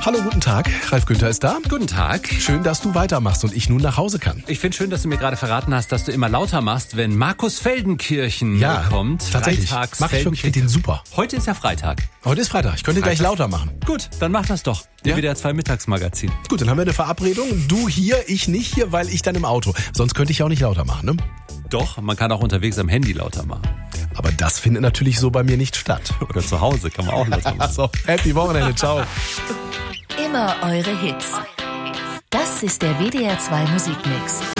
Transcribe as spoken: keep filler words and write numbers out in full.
Hallo, guten Tag. Ralf Günther ist da. Guten Tag. Schön, dass du weitermachst und ich nun nach Hause kann. Ich finde schön, dass du mir gerade verraten hast, dass du immer lauter machst, wenn Markus Feldenkirchen ja, kommt. Tatsächlich. Freitags Mach ich wirklich, ich finde den super. Heute ist ja Freitag. Heute ist Freitag. Ich könnte Freitag. gleich lauter machen. Gut, dann mach das doch. Ja? W D R zwei Mittagsmagazin. Gut, dann haben wir eine Verabredung. Du hier, ich nicht hier, weil ich dann im Auto. Sonst könnte ich auch nicht lauter machen, ne? Doch, man kann auch unterwegs am Handy lauter machen. Aber das findet natürlich so bei mir nicht statt. Oder zu Hause kann man auch lauter machen. So, happy Wochenende. Ciao. Immer eure Hits. Das ist der W D R zwei Musikmix.